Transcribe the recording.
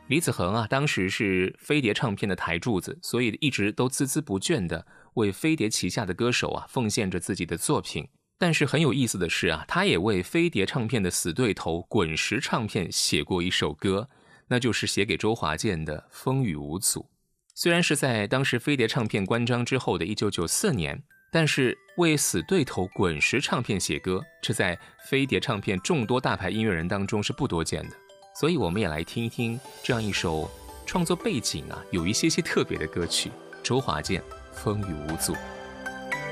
李子恒啊，当时是飞碟唱片的台柱子，所以一直都孜孜不倦地为飞碟旗下的歌手啊奉献着自己的作品。但是很有意思的是啊，他也为飞碟唱片的死对头滚石唱片写过一首歌，那就是写给周华健的《风雨无阻》。虽然是在当时飞碟唱片关张之后的1994年，但是为死对头滚石唱片写歌，这在飞碟唱片众多大牌音乐人当中是不多见的。所以我们也来听一听这样一首创作背景啊有一些特别的歌曲，周华健《风雨无阻》。